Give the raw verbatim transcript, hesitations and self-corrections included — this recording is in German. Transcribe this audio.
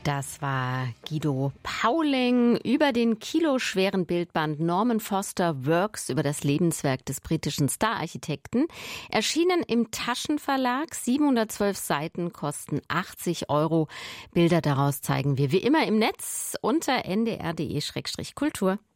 Das war Guido Pauling über den kiloschweren Bildband Norman Foster Works über das Lebenswerk des britischen Stararchitekten. Erschienen im Taschenverlag, siebenhundertzwölf Seiten, kosten achtzig Euro. Bilder daraus zeigen wir wie immer im Netz unter n d r punkt d e slash kultur.